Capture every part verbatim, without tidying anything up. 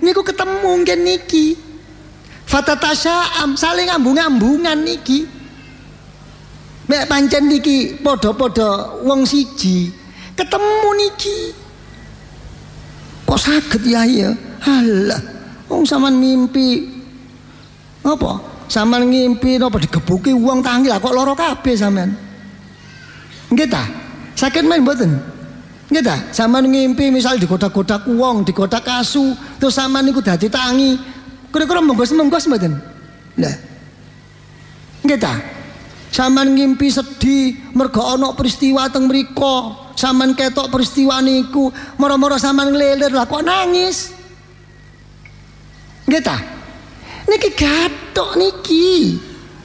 niku ketemu ngen niki. Fatatasya'am saling ambung-ambungan niki. Mek pancen niki padha-padha wong siji, ketemu niki. Kok saged ya ya? Halah, wong sampean mimpi apa? Sampean ngimpi napa digebuki wong tangi lah kok lara kabeh sampean. Nggih ta? Saged main mboten? Nggih ta? Sampean ngimpi misal digodak-godak wong, digodak asu, terus sampean niku dadi tangi. Kira-kira menggos-menggos mboten? Lah. Nggih ta? Sampean ngimpi sedih mergo ana peristiwa teng mriku. Sampean ketok peristiwa niku, mara-mara sampean nglelir lah kok nangis. Nggih ta? Niki gathok niki.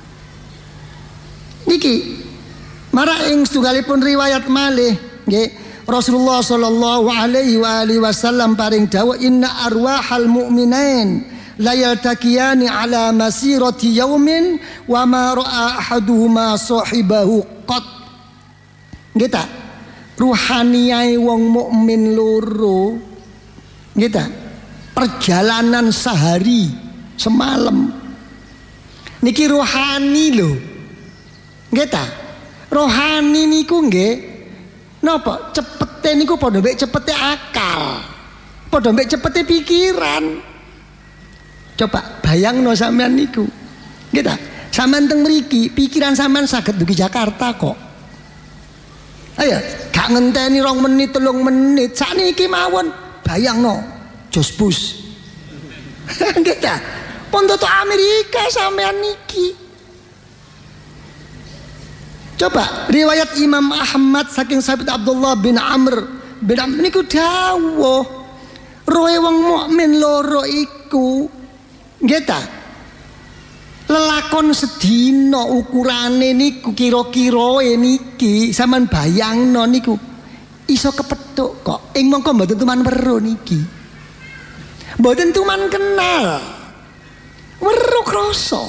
Niki marang ing setunggalipun riwayat malih nggih Rasulullah sallallahu alaihi wa alihi wasallam paring dawuh inna arwahal mu'minin la yaltaqiyani ala masirati yaumin wa ma ra'a ahaduhuma sahibahu qat. Nggih ta? Ruhaniyae wong mukmin loro nggih ta? Perjalanan sehari semalam niki rohani lho nggih ta? Rohani niku nggih napa cepete niku padha mbek cepete akal, padha mbek cepete pikiran. Coba bayangno sampean niku nggih ta? Sampean teng mriki pikiran sampean saged dugi Jakarta kok. Ayo gak ngenteni rong menit telung menit sakniki mawon bayangno jos bus. Nggih ta? Pun toto Amerika sampean niki. Coba riwayat Imam Ahmad saking sahabat Abdullah bin Amr bin Amr niku dawuh roe wong mukmin loro iku nggih ta? Lelakon sedina ukurane niku kira-kira niki sampean bayangno niku iso kepethuk kok. Ing mongko mboten tuman weruh niki. Mboten tuman kenal. Weruh krasa.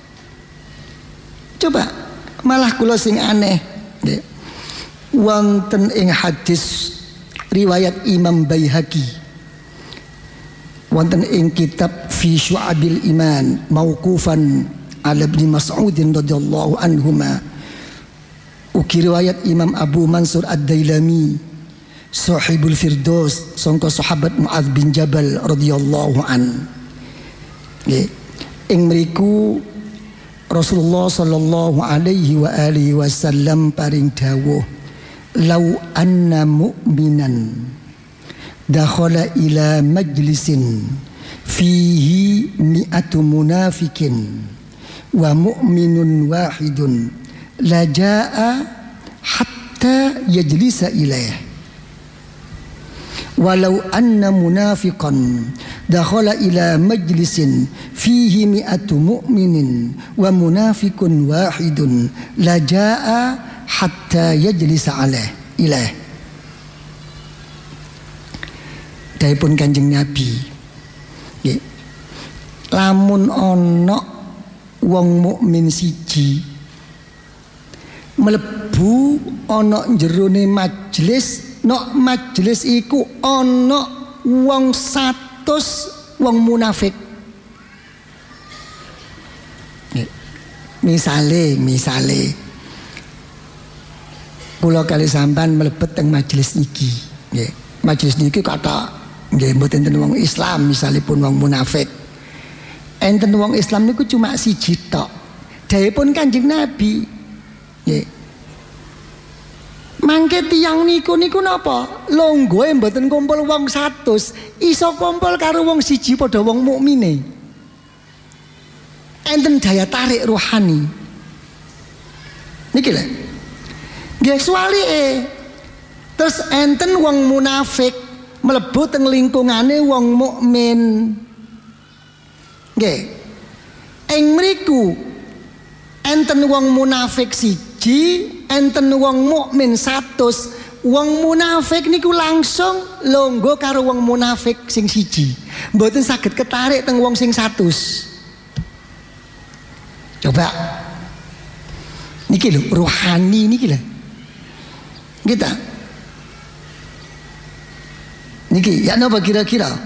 Coba malah kula sing aneh nggih. Wonten ing hadis riwayat Imam Baihaqi wonten ing kitab fi Syu'abil Iman mauqufan ala Ibnu Mas'ud radhiyallahu anhuma uki riwayat Imam Abu Mansur Ad-Dailami sahibul Firdaus sangka sahabat Muadz bin Jabal radhiyallahu an nggih ing mriku Rasulullah sallallahu alaihi wa alihi wasallam paring dawuh lau anna mu'minan dakhala ila majlisin fihi mi'atu munafikin wa mu'minun wahidun la jaa hatta yajlisa ilaih walau anna munafiqan dakhala ila majlisin fihi mi'atu mu'minin wa munafiqun wahidun la jaa hatta yajlisa alaih ilaih. Daipun Kanjeng Nabi nggih lamun ana wong mukmin siji mlebu ana jerone majelis nok majelis iku ana wong satus wong munafik nggih misale misale kula kali sampean mlebet teng majelis niki nggih majelis niki kata nggih mboten enten wong Islam misalipun wong munafik. Enten wong Islam niku cuma siji tok. Dawuhipun Kanjeng Nabi. Nggih. Mangke tiyang niku niku napa? Longgoe mboten kumpul wong satus, iso kumpul karo wong siji padha wong mukmine. Enten daya tarik rohani. Niki lho. Nggih suwalike. Terus enten wong munafik mlebu teng lingkungane wong mukmin. Nggih. Ing mriku enten wong munafik siji, enten wong mukmin satus. Wong munafik niku langsung longgo karo wong munafik sing siji. Mboten saged ketarik teng wong sing satus. Coba. Niki lho rohani niki lho. Kita niki ya napa kira-kira